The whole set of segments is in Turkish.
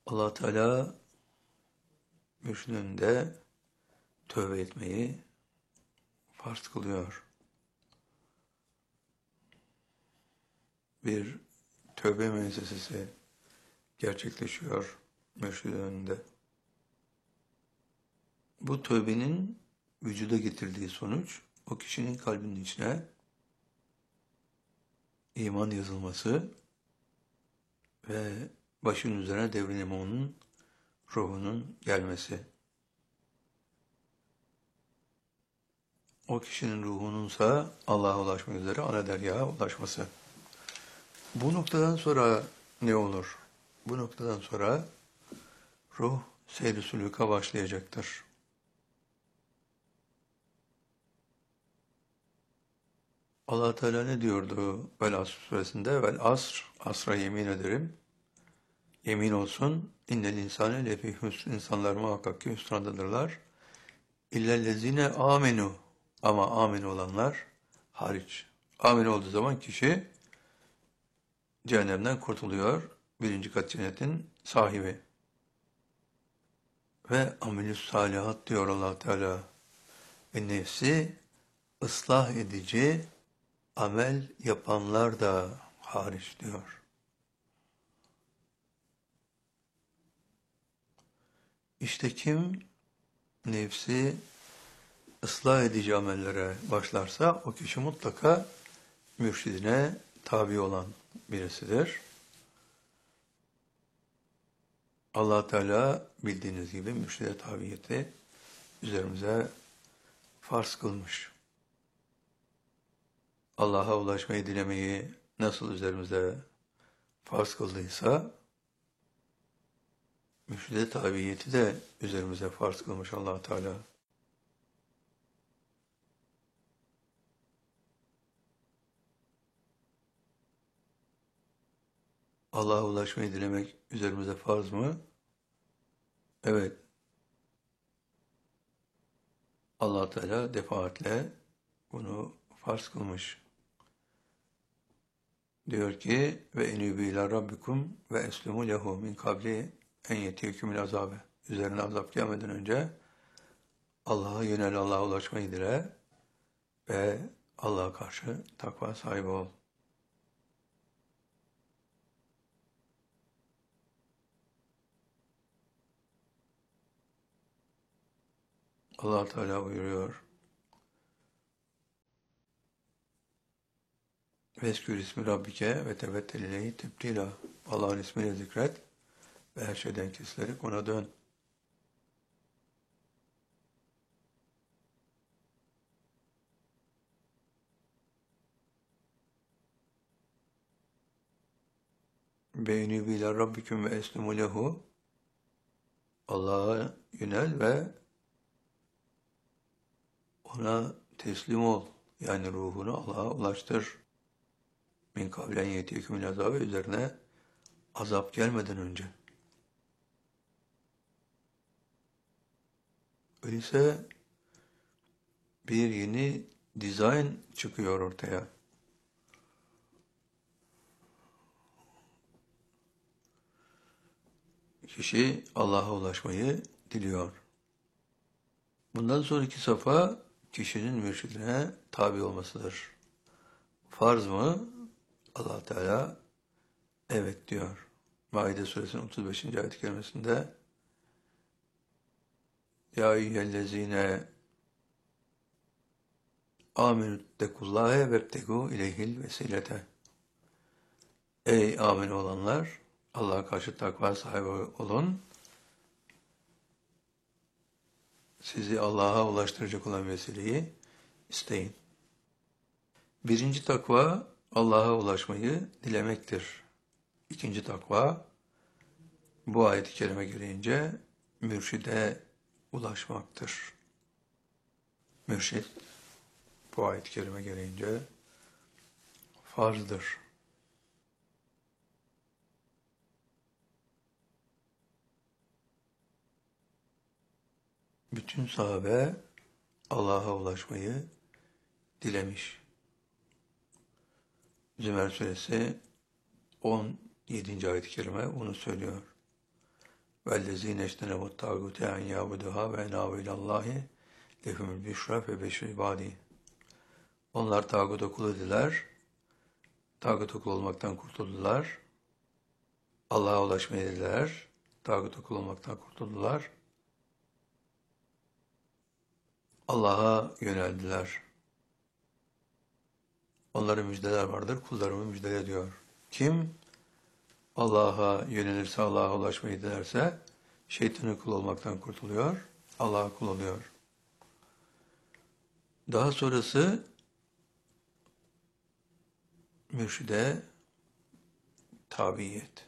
Allah Teala mürşidinde tövbe etmeyi farz kılıyor. Bir tövbe müessesesi gerçekleşiyor mürşidin önünde. Bu tövbenin vücuda getirdiği sonuç, o kişinin kalbinin içine iman yazılması ve başın üzerine devrilme onun ruhunun gelmesi. O kişinin ruhununsa Allah'a ulaşmak üzere ana deryaha ulaşması. Bu noktadan sonra ne olur? Bu noktadan sonra ruh seyr-i sülûka başlayacaktır. Allah Teala ne diyordu Vel Asr suresinde? Vel asr, asra yemin ederim. Yemin olsun. İnnel insane lefî hüsn. İnsanlar muhakkak ki hüsrandadırlar. İllellezine amenu. Ama amin olanlar hariç. Amin olduğu zaman kişi cehennemden kurtuluyor. Birinci kat cennetin sahibi. Ve amelüs salihat diyor Allah Teala. Ve nefsi ıslah edici amel yapanlar da hariç diyor. İşte kim nefsi ıslah edici amellere başlarsa o kişi mutlaka mürşidine tabi olan birisidir. Allah Teala bildiğiniz gibi mürşide tabiyeti üzerimize farz kılmış. Allah'a ulaşmayı dilemeyi nasıl üzerimize farz kıldıysa mürşide tabiyeti de üzerimize farz kılmış Allah Teala. Allah'a ulaşmayı dilemek üzerimize farz mı? Evet. Allah Teala defaatle bunu farz kılmış. Diyor ki ve enübü ila rabbikum ve eslimu lehu min kabli en yetiyekümül azabe. Üzerine azap gelmeden önce Allah'a yönel, Allah'a ulaşmayı dile ve Allah'a karşı takva sahibi ol. Allah Teala buyuruyor. Veskür ismi Rabbike ve tevettel ileyhi tebdila. Allah'ın ismiyle zikret ve her şeyden kesilerek ona dön. Beyni bila rabbiküm ve eslimu lehu. Allah'a yönel ve ona teslim ol. Yani ruhunu Allah'a ulaştır. Min kavlen yetiyekümül azabe, üzerine azap gelmeden önce. Öyleyse bir yeni dizayn çıkıyor ortaya. Kişi Allah'a ulaşmayı diliyor. Bundan sonraki safa kişinin mürşidine tabi olmasıdır. Farz mı? Allah Teala evet diyor. Maide suresinin 35. ayet-i kerimesinde Ya eyyühellezine amenüttekullâhe vebtegû ileyhil vesilete. Ey amin olanlar, Allah'a karşı takva sahibi olun. Sizi Allah'a ulaştıracak olan vesileyi isteyin. Birinci takva Allah'a ulaşmayı dilemektir. İkinci takva bu ayet-i kerime gereğince mürşide ulaşmaktır. Mürşid bu ayet-i kerime gereğince farzdır. Bütün sahabe Allah'a ulaşmayı dilemiş. Zümer suresi 17. ayet-i kerime bunu söylüyor. وَالَّذ۪ينَ اجْتَنَبُوا الطَّاغُوتَ اَنْ يَعْبُدُوهَا وَاَنَابُوا اِلَى اللّٰهِ لَهُمُ الْبُشْرَى فَبَشِّرْ عِبَادِهِ. Onlar tağuta kul ediler, tağuta kul olmaktan kurtuldular, Allah'a ulaşmayı dediler, tağuta kul olmaktan kurtuldular, Allah'a yöneldiler. Onlara müjdeler vardır, kullarımı müjdele diyor. Kim Allah'a yönelirse, Allah'a ulaşmayı dilerse, şeytanın kul olmaktan kurtuluyor, Allah'a kul oluyor. Daha sonrası mürşide tabiyet.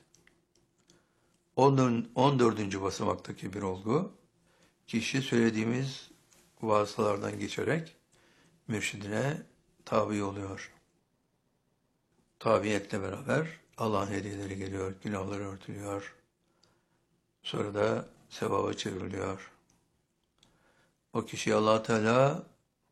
14. basamaktaki bir olgu, kişi söylediğimiz vasıtalardan geçerek mürşidine tabi oluyor. Tabiyetle beraber Allah'ın hediyeleri geliyor, günahları örtülüyor. Sonra da sevaba çevriliyor. O kişi Allah Teala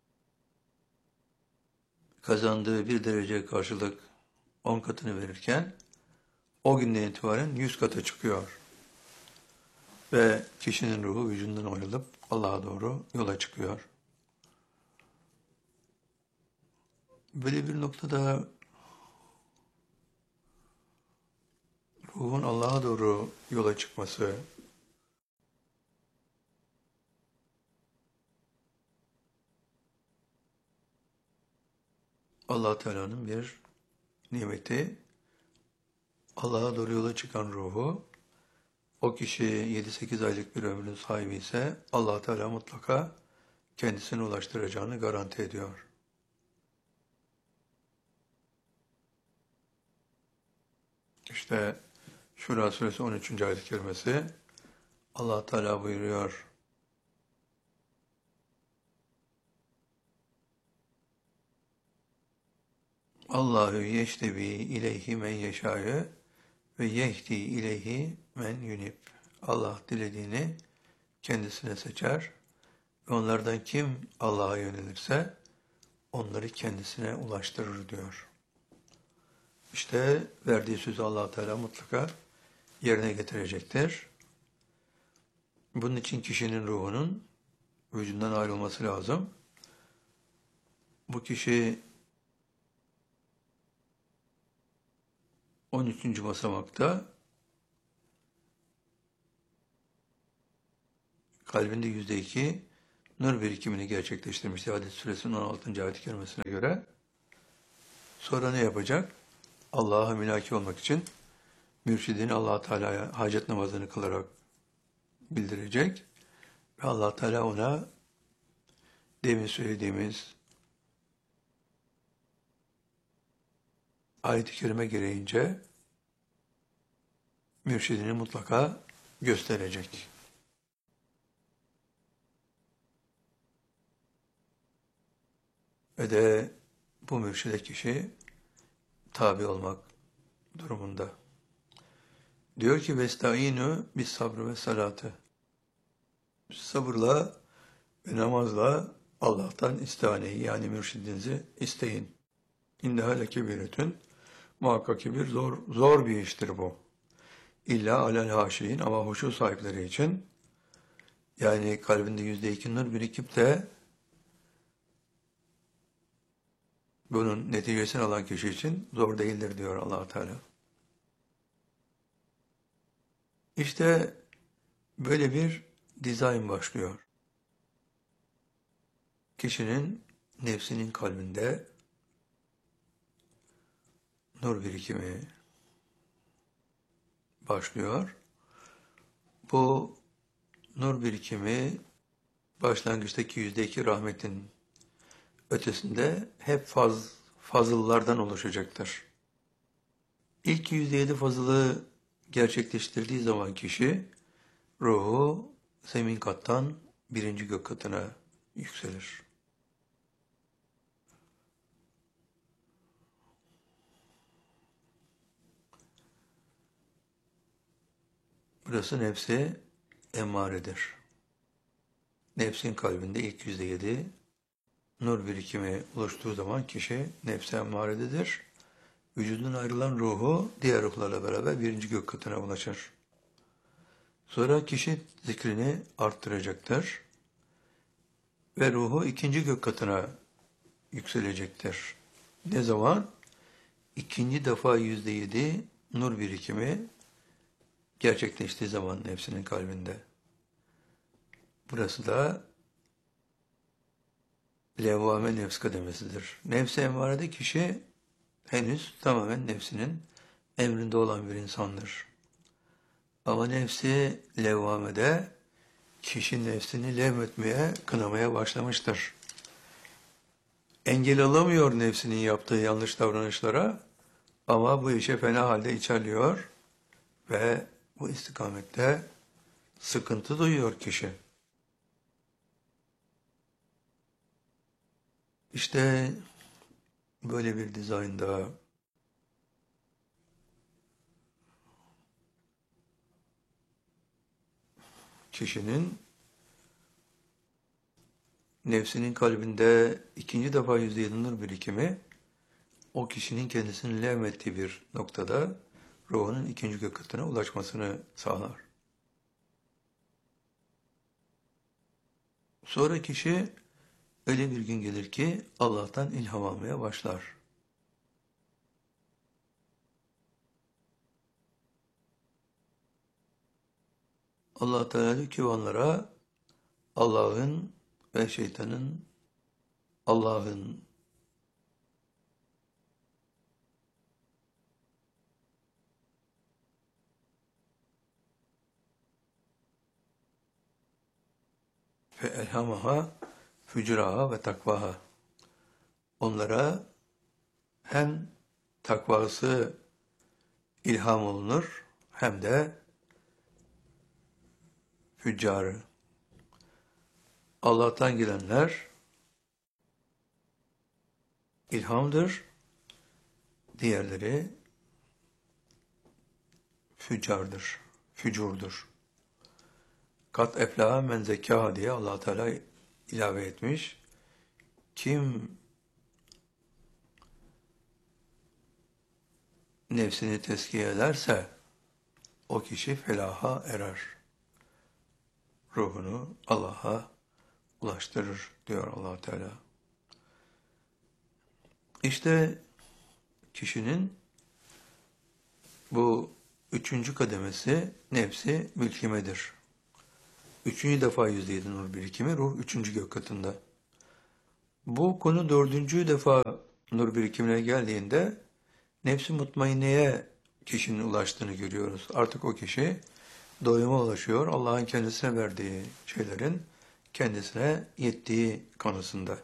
kazandığı bir derece karşılık 10 katını verirken o günden itibaren 100 kata çıkıyor. Ve kişinin ruhu vücudundan ayrılıp Allah'a doğru yola çıkıyor. Böyle bir noktada ruhun Allah'a doğru yola çıkması, Allah Teala'nın bir nimeti. Allah'a doğru yola çıkan ruhu, o kişi 7-8 aylık bir ömrün sahibi ise Allah Teala mutlaka kendisine ulaştıracağını garanti ediyor. İşte Şura suresi 13. ayet-i kerimesi Allah Teala buyuruyor. Allahu yeştebi ileyhi men yeşâ'ı ve yehdi ileyhi men yunib. Allah dilediğini kendisine seçer ve onlardan kim Allah'a yönelirse onları kendisine ulaştırır diyor. İşte verdiği sözü Allah Teala mutlaka yerine getirecektir. Bunun için kişinin ruhunun vücudundan ayrılması lazım. Bu kişi 13. basamakta kalbinde %2 nur birikimini gerçekleştirmişti Hadis suresinin 16. ayet-i kerimesine göre. Sonra ne yapacak? Allah'a mülaki olmak için mürşidini Allah Teala'ya hacet namazını kılarak bildirecek ve Allah Teala ona demin söylediğimiz ayet-i kerime gereğince mürşidini mutlaka gösterecek. Ve de bu mürşide kişi tabi olmak durumunda. Diyor ki vestaînû bis sabrı ve salatı. Sabırla ve namazla Allah'tan istihaneyi yani mürşidinizi isteyin. İnneha lekebiretün. Muhakkak ki bir zor bir iştir bu. İlla alel haşiyin ama huşu sahipleri için yani kalbinde %2 nur birikip de bunun neticesini alan kişi için zor değildir diyor Allah Teala. İşte böyle bir dizayn başlıyor. Kişinin nefsinin kalbinde nur birikimi başlıyor. Bu nur birikimi başlangıçtaki %2 rahmetin ötesinde hep fazıllardan oluşacaktır. İlk %7 fazılı gerçekleştirdiği zaman kişi ruhu zemin kattan birinci gök katına yükselir. Burası nefsi emmaredir. Nefsin kalbinde ilk %7 nur birikimi oluştuğu zaman kişi nefsi emmarededir. Vücudundan ayrılan ruhu diğer ruhlarla beraber birinci gök katına ulaşır. Sonra kişi zikrini arttıracaktır ve ruhu ikinci gök katına yükselecektir. Ne zaman? İkinci defa %7 nur birikimi gerçekleştiği zaman nefsinin kalbinde. Burası da levvame nefs kademesidir. Nefs-i emmarede kişi henüz tamamen nefsinin emrinde olan bir insandır. Ama nefsi levvamede kişi nefsini levmetmeye, kınamaya başlamıştır. Engel alamıyor nefsinin yaptığı yanlış davranışlara ama bu işe fena halde içerliyor ve bu istikamette sıkıntı duyuyor kişi. İşte böyle bir dizaynda kişinin nefsinin kalbinde ikinci defa %7 nur birikimi o kişinin kendisini levmettiği bir noktada ruhunun ikinci gök katına ulaşmasını sağlar. Sonra kişi öyle bir gün gelir ki Allah'tan ilham almaya başlar. Allah Teala diyor ki onlara Allah'ın ve şeytanın Allah'ın fe elhamaha fücuraha ve takvaha. Onlara hem takvası ilham olunur hem de füccarı. Allah'tan gelenler ilhamdır, diğerleri füccardır, fücurdur. Kat eflaha men zekâha diye Allah Teala ilave etmiş. Kim nefsini tezkiye ederse o kişi felaha erer. Ruhunu Allah'a ulaştırır diyor Allah Teala. İşte kişinin bu üçüncü kademesi nefsi mülkimedir. Üçüncü defa %7 nur birikimi ruh üçüncü gök katında. Bu konu dördüncü defa nur birikimine geldiğinde nefs-i mutmainneye kişinin ulaştığını görüyoruz. Artık o kişi doyuma ulaşıyor. Allah'ın kendisine verdiği şeylerin kendisine yettiği konusunda.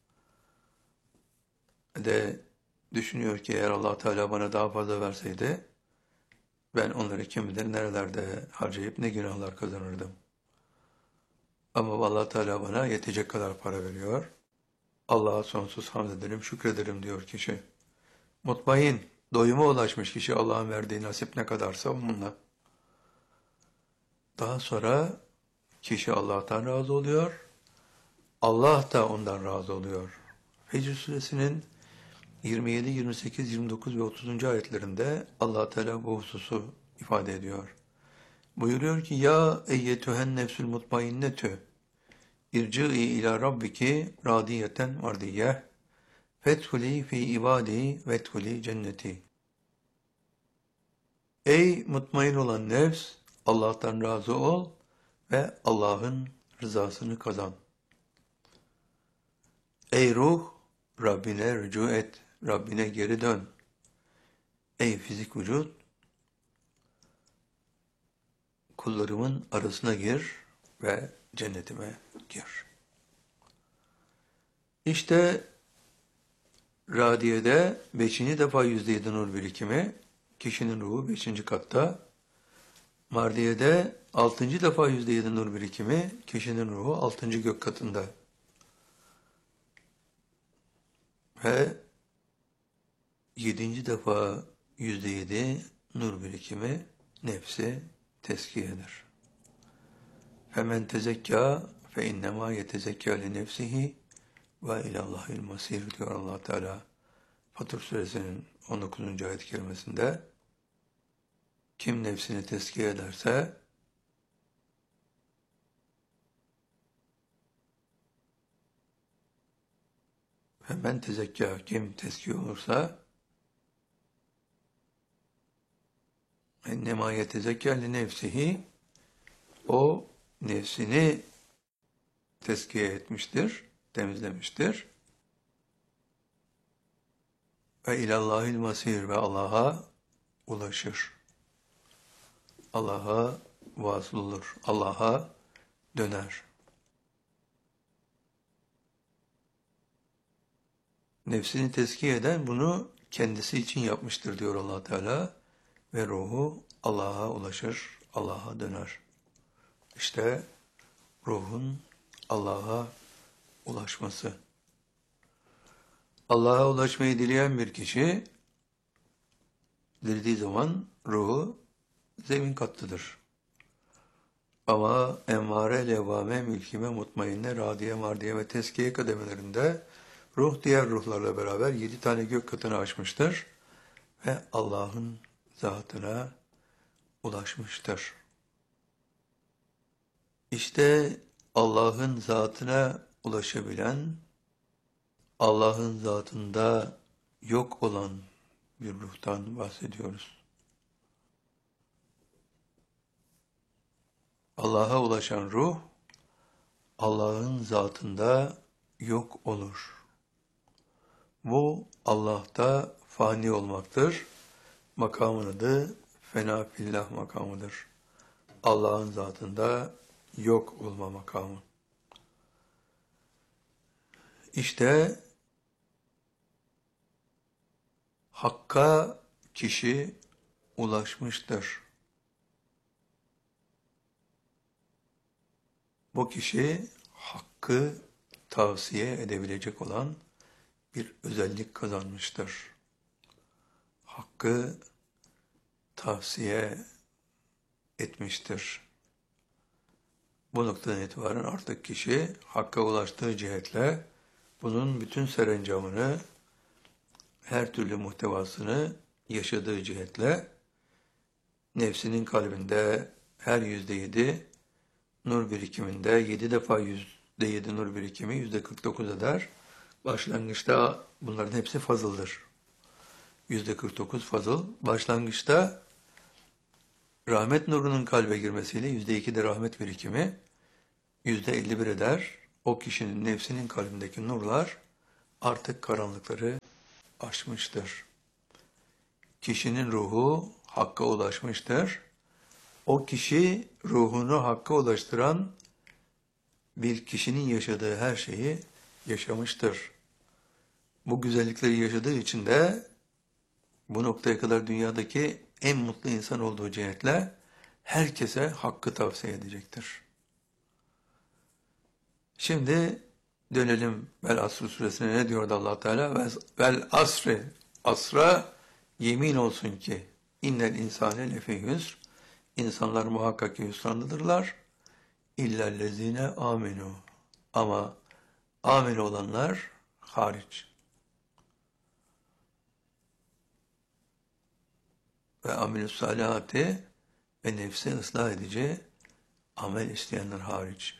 De düşünüyor ki eğer Allah Teala bana daha fazla verseydi ben onları kim bilir nerelerde harcayıp ne günahlar kazanırdım. Ama Allah Teala bana yetecek kadar para veriyor. Allah'a sonsuz hamd ederim, şükrederim diyor kişi. Mutmain, doyuma ulaşmış kişi Allah'ın verdiği nasip ne kadarsa onunla. Daha sonra kişi Allah'tan razı oluyor. Allah da ondan razı oluyor. Fecr suresinin 27, 28, 29 ve 30. ayetlerinde Allah Teala bu hususu ifade ediyor. Buyuruyor ki ya eyyetühen nefsül mutmainnetü irci'i ila rabbiki radiyeten mardiyeh fethuli fi ibadi vethuli cenneti. Ey mutmain olan nefs, Allah'tan razı ol ve Allah'ın rızasını kazan. Ey ruh, Rabbine rücu et, Rabbine geri dön. Ey fizik vücut, kullarımın arasına gir ve cennetime gir. İşte Radiye'de 5. defa %7 nur birikimi, kişinin ruhu 5. katta. Mardiye'de 6. defa %7 nur birikimi, kişinin ruhu 6. gök katında. Ve 7. defa %7 nur birikimi nefsi tezkiyedir. Femen tezekkâ fe innemâ yetezekkâ li nefsihi ve ilallahil masir diyor Allah Teala. Fatır suresinin 19. ayet-i kerimesinde kim nefsini tezkiye ederse Hemen tezekkâ, kim tezkiye olursa ennema yetezekkâ li nefsihi, o nefsini tezkiye etmiştir, temizlemiştir. Ve ilallahil masir, ve Allah'a ulaşır. Allah'a vasıl olur. Allah'a döner. Nefsini tezkiye eden bunu kendisi için yapmıştır diyor Allah Teala, ve ruhu Allah'a ulaşır, Allah'a döner. İşte ruhun Allah'a ulaşması. Allah'a ulaşmayı dileyen bir kişi, dilediği zaman ruhu zemin katlıdır. Ama emmare, levvame, mülkime, mutmainne, radiye, mardiye ve teskiye kademelerinde ruh diğer ruhlarla beraber 7 tane gök katını aşmıştır ve Allah'ın zatına ulaşmıştır. İşte Allah'ın zatına ulaşabilen, Allah'ın zatında yok olan bir ruhtan bahsediyoruz. Allah'a ulaşan ruh, Allah'ın zatında yok olur. Bu Allah'ta fani olmaktır. Makamın adı fena fillah makamıdır. Allah'ın zatında yok olma makamı. İşte Hakk'a kişi ulaşmıştır. Bu kişi Hakk'ı tavsiye edebilecek olan bir özellik kazanmıştır. Hakk'ı tavsiye etmiştir. Bu noktadan itibaren artık kişi Hakk'a ulaştığı cihetle bunun bütün serencamını, her türlü muhtevasını yaşadığı cihetle nefsinin kalbinde her %7 nur birikiminde 7 defa %7 nur birikimi %49 eder. Başlangıçta bunların hepsi fazıldır. %49 fazıl. Başlangıçta rahmet nurunun kalbe girmesiyle %2 de rahmet birikimi %51 eder. O kişinin nefsinin kalbindeki nurlar artık karanlıkları aşmıştır. Kişinin ruhu Hakk'a ulaşmıştır. O kişi ruhunu Hakk'a ulaştıran bir kişinin yaşadığı her şeyi yaşamıştır. Bu güzellikleri yaşadığı için de bu noktaya kadar dünyadaki en mutlu insan olduğu cihetle herkese Hakk'ı tavsiye edecektir. Şimdi dönelim Vel Asr suresine, ne diyordu Allah Teala? Vel asri, asra yemin olsun ki innel insane lefî hüsr, insanlar muhakkak ki hüsrandadırlar. İllellezine aminu, ama amin olanlar hariç. Ve amilus salihati, ve nefsi ıslah edici amel isteyenler hariç.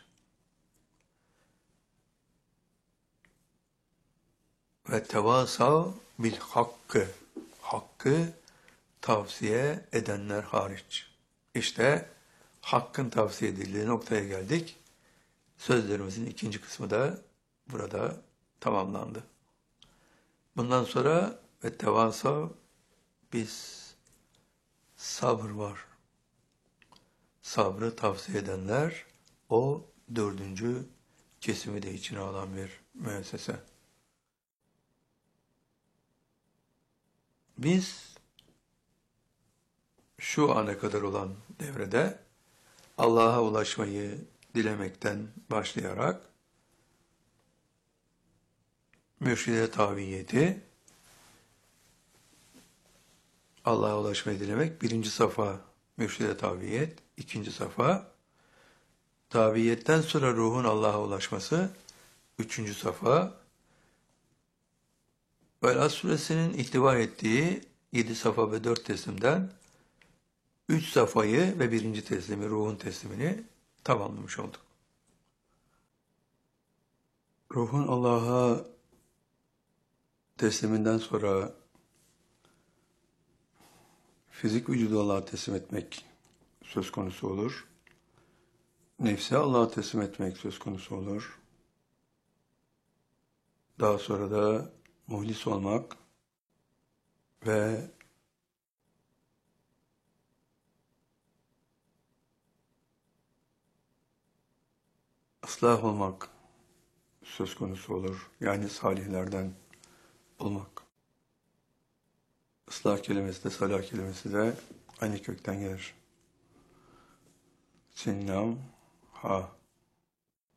Ve tevasav bil hakkı, hakkı tavsiye edenler hariç. İşte Hakk'ın tavsiye edildiği noktaya geldik. Sözlerimizin ikinci kısmı da burada tamamlandı. Bundan sonra ve tevasav, biz sabır var. Sabrı tavsiye edenler, o 4. kesimi de içine alan bir müessese. Biz şu ana kadar olan devrede Allah'a ulaşmayı dilemekten başlayarak mürşide taviyeti, Allah'a ulaşmayı dilemek 1. safa mürşide taviyet, 2. safa, taviyetten sonra ruhun Allah'a ulaşması 3. safa, Velad suresinin ihtiva ettiği 7 safa ve 4 teslimden 3 safayı ve 1. teslimi, ruhun teslimini tamamlamış olduk. Ruhun Allah'a tesliminden sonra fizik vücudu Allah'a teslim etmek söz konusu olur. Nefsi Allah'a teslim etmek söz konusu olur. Daha sonra da muhlis olmak ve ıslah olmak söz konusu olur. Yani salihlerden olmak. Islah kelimesi de salah kelimesi de aynı kökten gelir. Sinnam ha.